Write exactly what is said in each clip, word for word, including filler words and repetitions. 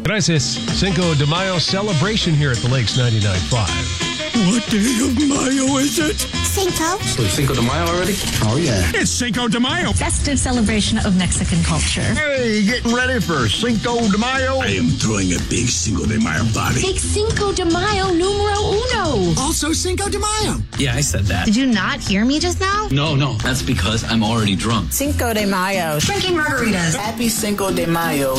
Gracias. Cinco de Mayo celebration here at the Lakes ninety-nine point five. What day of Mayo is it? Cinco. So Cinco de Mayo already? Oh, yeah. It's Cinco de Mayo. Festive celebration of Mexican culture. Hey, getting ready for Cinco de Mayo? I am throwing a big Cinco de Mayo party. Big Cinco de Mayo numero uno. Also Cinco de Mayo. Yeah, I said that. Did you not hear me just now? No, no. That's because I'm already drunk. Cinco de Mayo. Drinking margaritas. Happy Cinco de Mayo.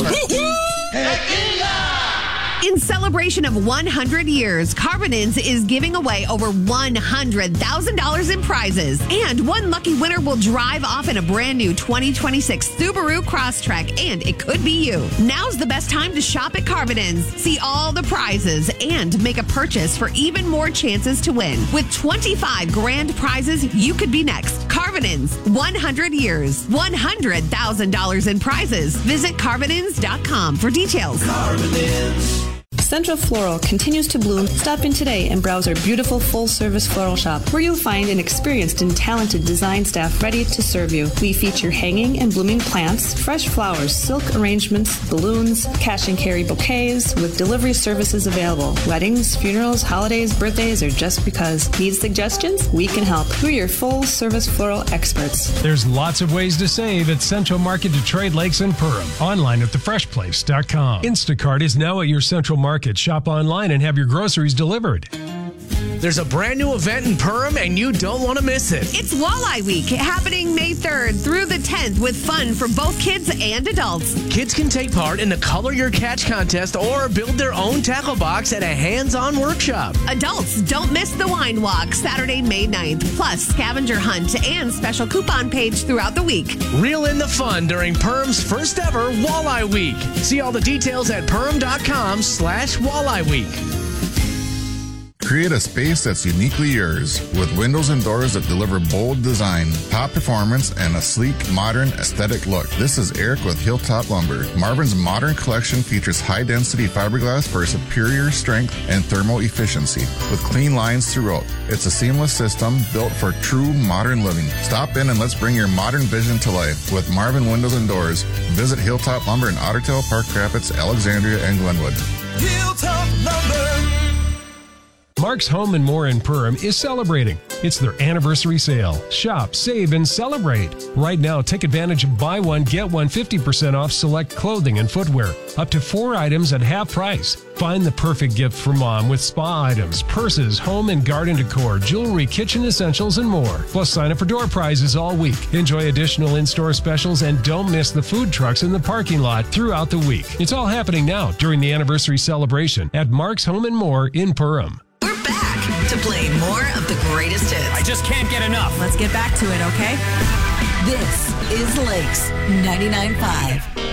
In celebration of one hundred years, Carbonins is giving away over one hundred thousand dollars in prizes. And one lucky winner will drive off in a brand new twenty twenty-six Subaru Crosstrek, and it could be you. Now's the best time to shop at Carbonins. See all the prizes and make a purchase for even more chances to win. With twenty-five grand prizes, you could be next. Carbonins, one hundred years, one hundred thousand dollars in prizes. Visit Carbonins dot com for details. Carbonins. Central Floral continues to bloom. Stop in today and browse our beautiful full-service floral shop, where you'll find an experienced and talented design staff ready to serve you. We feature hanging and blooming plants, fresh flowers, silk arrangements, balloons, cash and carry bouquets, with delivery services available. Weddings, funerals, holidays, birthdays, or just because. Need suggestions? We can help. We're your full-service floral experts. There's lots of ways to save at Central Market Detroit Lakes and Perham. Online at the fresh place dot com. Instacart is now at your Central Market. Shop online and have your groceries delivered. There's a brand new event in Perham, and you don't want to miss it. It's Walleye Week, happening May third through the tenth, with fun for both kids and adults. Kids can take part in the Color Your Catch contest or build their own tackle box at a hands-on workshop. Adults, don't miss the Wine Walk, Saturday, May ninth, plus scavenger hunt and special coupon page throughout the week. Reel in the fun during Perham's first ever Walleye Week. See all the details at perham.com slash Walleye Week. Create a space that's uniquely yours with windows and doors that deliver bold design, top performance, and a sleek, modern, aesthetic look. This is Eric with Hilltop Lumber. Marvin's modern collection features high-density fiberglass for superior strength and thermal efficiency with clean lines throughout. It's a seamless system built for true modern living. Stop in and let's bring your modern vision to life with Marvin Windows and Doors. Visit Hilltop Lumber in Ottertail, Park Rapids, Alexandria, and Glenwood. Hilltop Lumber. Mark's Home and More in Perham is celebrating. It's their anniversary sale. Shop, save, and celebrate. Right now, take advantage of buy one, get one fifty percent off select clothing and footwear. Up to four items at half price. Find the perfect gift for mom with spa items, purses, home and garden decor, jewelry, kitchen essentials, and more. Plus, sign up for door prizes all week. Enjoy additional in-store specials and don't miss the food trucks in the parking lot throughout the week. It's all happening now during the anniversary celebration at Mark's Home and More in Perham. To play more of the greatest hits. I just can't get enough. Let's get back to it, okay? This is Lakes ninety-nine point five.